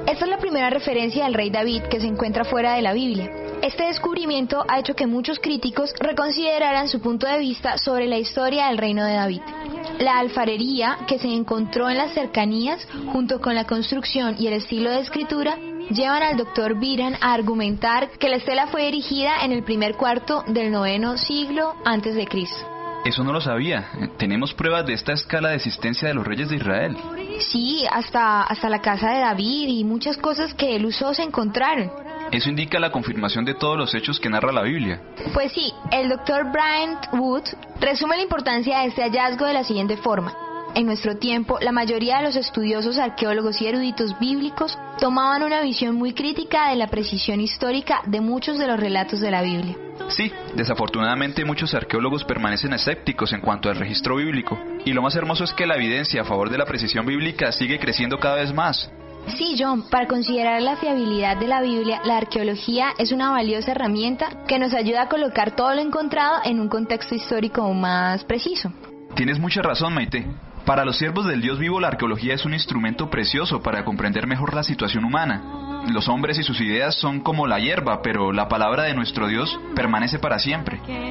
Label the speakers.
Speaker 1: Esta es la primera referencia del rey David que se encuentra fuera de la Biblia. Este descubrimiento ha hecho que muchos críticos reconsideraran su punto de vista sobre la historia del reino de David. La alfarería que se encontró en las cercanías, junto con la construcción y el estilo de escritura, llevan al Dr. Beran a argumentar que la estela fue erigida en el primer cuarto del 9º siglo a.C.
Speaker 2: Eso no lo sabía. Tenemos pruebas de esta escala de existencia de los reyes de Israel.
Speaker 1: Sí, hasta la casa de David y muchas cosas que él usó se encontraron.
Speaker 2: Eso indica la confirmación de todos los hechos que narra la Biblia.
Speaker 1: Pues sí, el Dr. Brian Wood resume la importancia de este hallazgo de la siguiente forma. En nuestro tiempo, la mayoría de los estudiosos, arqueólogos y eruditos bíblicos tomaban una visión muy crítica de la precisión histórica de muchos de los relatos de la Biblia.
Speaker 2: Sí, desafortunadamente muchos arqueólogos permanecen escépticos en cuanto al registro bíblico. Y lo más hermoso es que la evidencia a favor de la precisión bíblica sigue creciendo cada vez más.
Speaker 1: Sí, John, para considerar la fiabilidad de la Biblia, la arqueología es una valiosa herramienta que nos ayuda a colocar todo lo encontrado en un contexto histórico más preciso.
Speaker 2: Tienes mucha razón, Maite. Para los siervos del Dios vivo, la arqueología es un instrumento precioso para comprender mejor la situación humana. Los hombres y sus ideas son como la hierba, pero la palabra de nuestro Dios permanece para siempre.